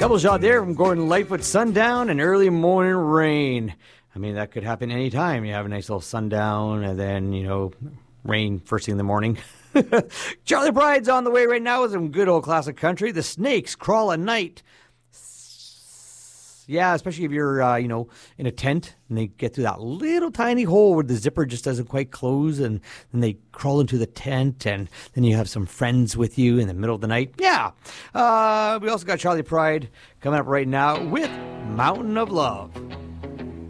Double shot there from Gordon Lightfoot. Sundown and early morning rain. I mean, that could happen anytime. You have a nice little sundown and then, rain first thing in the morning. Charlie Pride's on the way right now with some good old classic country. The Snakes Crawl at Night. Yeah, especially if you're, in a tent and they get through that little tiny hole where the zipper just doesn't quite close and then they crawl into the tent and then you have some friends with you in the middle of the night. Yeah. We also got Charlie Pride coming up right now with Mountain of Love.